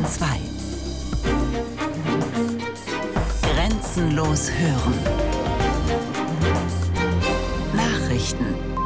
2. Grenzenlos hören. Nachrichten.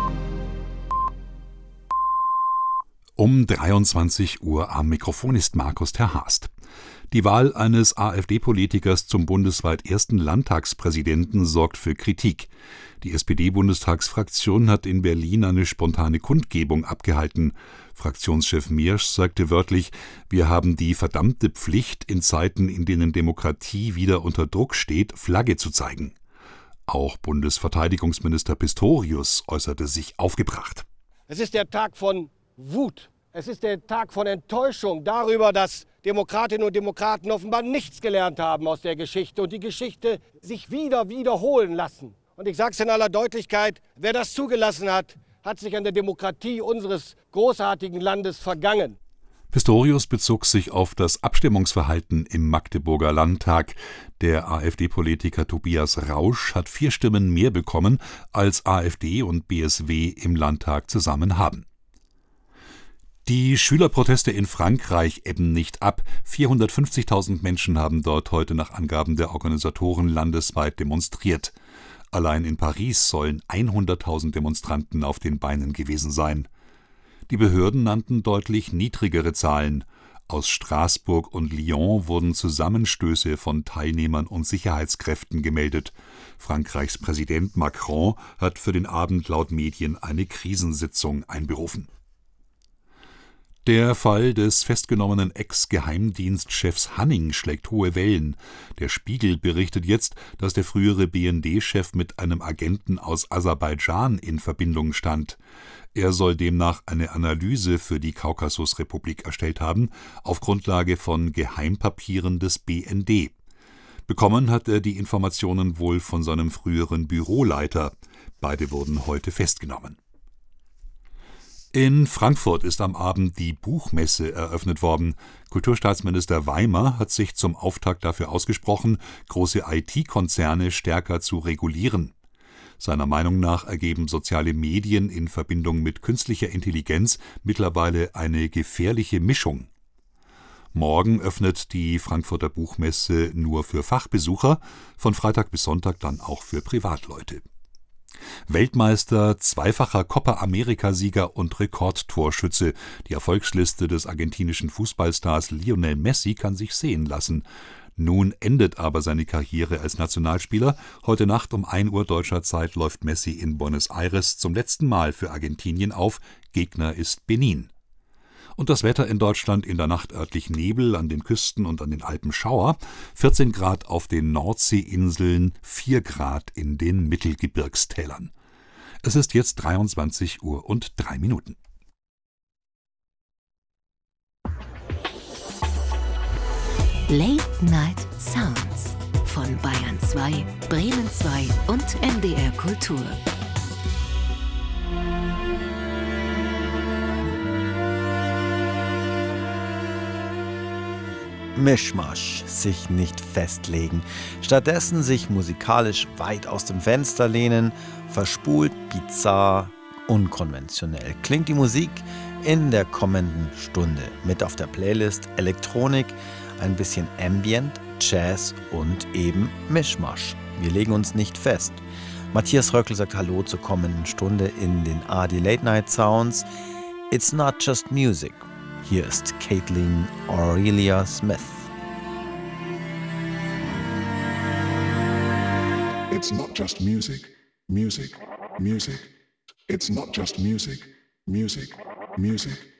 Um 23 Uhr am Mikrofon ist Markus Terhast. Die Wahl eines AfD-Politikers zum bundesweit ersten Landtagspräsidenten sorgt für Kritik. Die SPD-Bundestagsfraktion hat in Berlin eine spontane Kundgebung abgehalten. Fraktionschef Miersch sagte wörtlich: Wir haben die verdammte Pflicht, in Zeiten, in denen Demokratie wieder unter Druck steht, Flagge zu zeigen. Auch Bundesverteidigungsminister Pistorius äußerte sich aufgebracht. Es ist der Tag von Wut. Es ist der Tag von Enttäuschung darüber, dass Demokratinnen und Demokraten offenbar nichts gelernt haben aus der Geschichte und die Geschichte sich wiederholen lassen. Und ich sage es in aller Deutlichkeit, wer das zugelassen hat, hat sich an der Demokratie unseres großartigen Landes vergangen. Pistorius bezog sich auf das Abstimmungsverhalten im Magdeburger Landtag. Der AfD-Politiker Tobias Rausch hat 4 Stimmen mehr bekommen, als AfD und BSW im Landtag zusammen haben. Die Schülerproteste in Frankreich ebben nicht ab. 450.000 Menschen haben dort heute nach Angaben der Organisatoren landesweit demonstriert. Allein in Paris sollen 100.000 Demonstranten auf den Beinen gewesen sein. Die Behörden nannten deutlich niedrigere Zahlen. Aus Straßburg und Lyon wurden Zusammenstöße von Teilnehmern und Sicherheitskräften gemeldet. Frankreichs Präsident Macron hat für den Abend laut Medien eine Krisensitzung einberufen. Der Fall des festgenommenen Ex-Geheimdienstchefs Hanning schlägt hohe Wellen. Der Spiegel berichtet jetzt, dass der frühere BND-Chef mit einem Agenten aus Aserbaidschan in Verbindung stand. Er soll demnach eine Analyse für die Kaukasusrepublik erstellt haben, auf Grundlage von Geheimpapieren des BND. Bekommen hat er die Informationen wohl von seinem früheren Büroleiter. Beide wurden heute festgenommen. In Frankfurt ist am Abend die Buchmesse eröffnet worden. Kulturstaatsminister Weimer hat sich zum Auftakt dafür ausgesprochen, große IT-Konzerne stärker zu regulieren. Seiner Meinung nach ergeben soziale Medien in Verbindung mit künstlicher Intelligenz mittlerweile eine gefährliche Mischung. Morgen öffnet die Frankfurter Buchmesse nur für Fachbesucher, von Freitag bis Sonntag dann auch für Privatleute. Weltmeister, zweifacher Copa-America-Sieger und Rekordtorschütze. Die Erfolgsliste des argentinischen Fußballstars Lionel Messi kann sich sehen lassen. Nun endet aber seine Karriere als Nationalspieler. Heute Nacht um 1 Uhr deutscher Zeit läuft Messi in Buenos Aires zum letzten Mal für Argentinien auf. Gegner ist Benin. Und das Wetter in Deutschland: in der Nacht örtlich Nebel, an den Küsten und an den Alpen Schauer, 14 Grad auf den Nordseeinseln, 4 Grad in den Mittelgebirgstälern. Es ist jetzt 23 Uhr und 3 Minuten. Late Night Sounds von Bayern 2, Bremen 2 und NDR Kultur. Mischmasch, sich nicht festlegen, stattdessen sich musikalisch weit aus dem Fenster lehnen, verspult, bizarr, unkonventionell klingt die Musik in der kommenden Stunde. Mit auf der Playlist Elektronik, ein bisschen Ambient, Jazz und eben Mischmasch. Wir legen uns nicht fest. Matthias Röckl sagt Hallo zur kommenden Stunde in den AD Late Night Sounds. It's not just music. Hier ist Caitlin Aurelia Smith. It's not just music, music, music. It's not just music, music, music.